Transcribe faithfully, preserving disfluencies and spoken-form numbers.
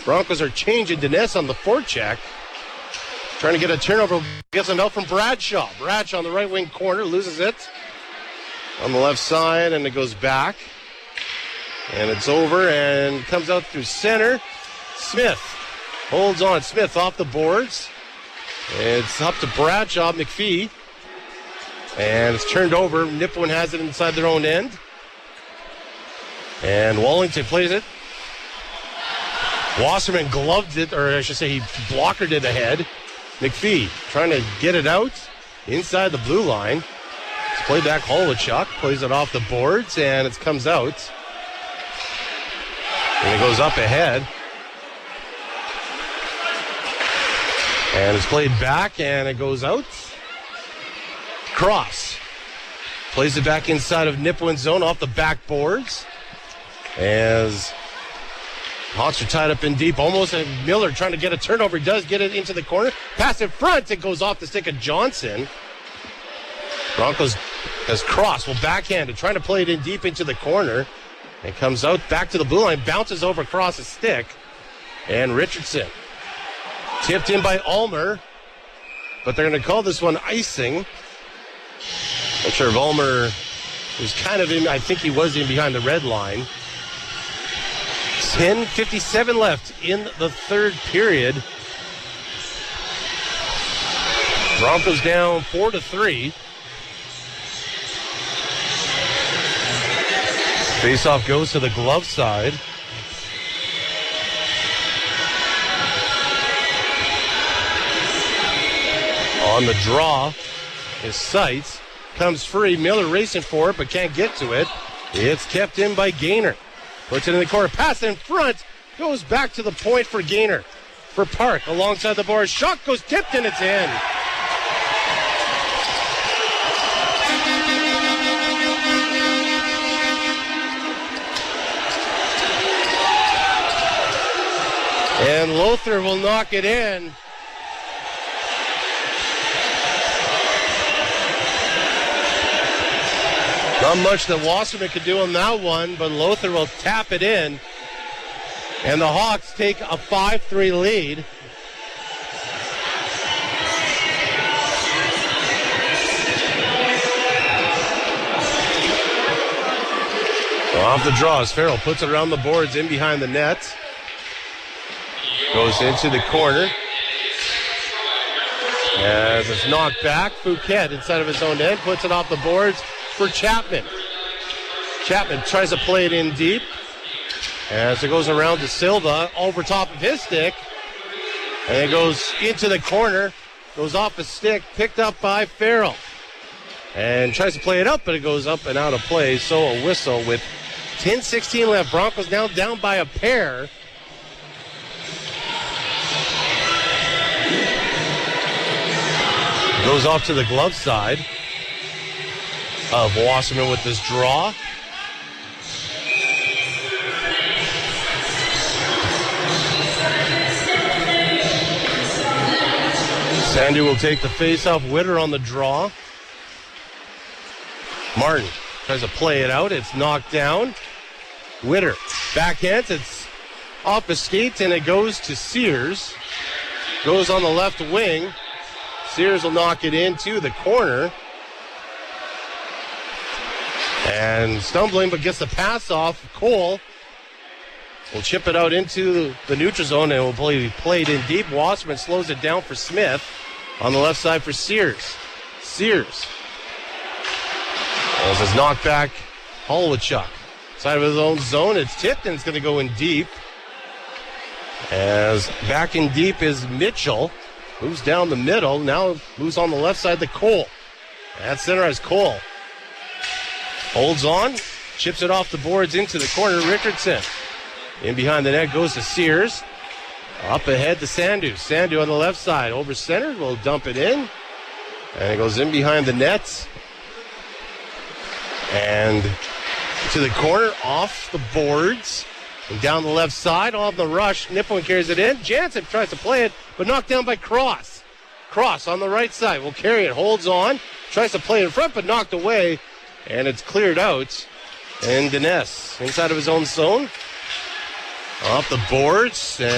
Broncos are changing. Dines on the forecheck. Trying to get a turnover. Gets them out from Bradshaw. Bradshaw on the right wing corner. Loses it. On the left side, and it goes back. And it's over and comes out through center. Smith holds on. Smith off the boards. It's up to Bradshaw, McPhee. And it's turned over. Nipawin has it inside their own end. And Wallington plays it. Wasserman gloved it, or I should say he blockered it ahead. McPhee trying to get it out inside the blue line. It's played back Holowchuk. Plays it off the boards, and it comes out. And it goes up ahead. And it's played back, and it goes out. Cross. Plays it back inside of Nipawin's zone off the backboards. As Hawks are tied up in deep. Almost a Miller trying to get a turnover. He does get it into the corner. Pass in front. It goes off the stick of Johnson. Broncos has crossed. Well, backhanded. Trying to play it in deep into the corner. It comes out back to the blue line. Bounces over across the stick. And Richardson. Tipped in by Ulmer. But they're going to call this one icing. Not sure if Ulmer was kind of in. I think he was in behind the red line. ten fifty-seven left in the third period. Broncos down four to three. Faceoff goes to the glove side. On the draw is Seitz. Comes free. Miller racing for it, but can't get to it. It's kept in by Gaynor. Puts it in the corner. Pass in front. Goes back to the point for Gaynor. For Park alongside the board. Shot goes tipped and it's in. And Lothar will knock it in. Not much that Wasserman could do on that one, but Lothar will tap it in. And the Hawks take a five three lead. Well, off the draws, Farrell puts it around the boards in behind the net. Goes into the corner. As it's knocked back, Fouquet inside of his own end puts it off the boards for Chapman. Chapman tries to play it in deep. As it goes around to Silva over top of his stick. And it goes into the corner. Goes off the stick, picked up by Farrell. And tries to play it up, but it goes up and out of play. So a whistle with ten sixteen left. Broncos now down by a pair. Goes off to the glove side of Wasserman with this draw. Sandu will take the face-off. Witter on the draw. Martin tries to play it out. It's knocked down. Witter backhands. It's off the skates, and it goes to Sears. Goes on the left wing. Sears will knock it into the corner. And stumbling, but gets the pass off. Cole will chip it out into the neutral zone and will be played in deep. Wasserman slows it down for Smith. On the left side for Sears. Sears. As it's knocked back, Holowchuk. Side of his own zone, it's tipped and it's going to go in deep. As back in deep is Mitchell. Moves down the middle. Now moves on the left side to Cole. At center is Cole. Holds on. Chips it off the boards into the corner. Richardson. In behind the net goes to Sears. Up ahead to Sandu. Sandu on the left side. Over center. Will dump it in. And it goes in behind the nets. And to the corner. Off the boards. And down the left side. On the rush. Nipawin carries it in. Jansen tries to play it. But knocked down by Cross. Cross on the right side. Will carry it. Holds on. Tries to play it in front. But knocked away. And it's cleared out. And Dines inside of his own zone. Off the boards. And